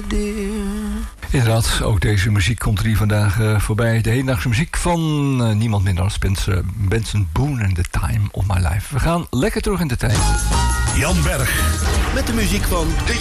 Inderdaad, ook deze muziek komt er hier vandaag voorbij. De hedendaagse muziek van niemand minder dan Benson Boone en The Time of My Life. We gaan lekker terug in de tijd. Jan Berg met de muziek van